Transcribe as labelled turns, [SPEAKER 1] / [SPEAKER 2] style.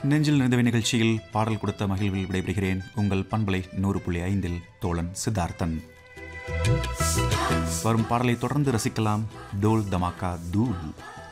[SPEAKER 1] நெஞ்சில் நிறைந்தவை நிகழ்ச்சியில் பாடல் கொடுத்த மகிழ்வில் விடைபெறுகிறேன். உங்கள் பண்பலை 100.5 தோழன் சித்தார்த்தன். வரும் பாடலை தொடர்ந்து ரசிக்கலாம். டோல் தமாக்கா தூள்.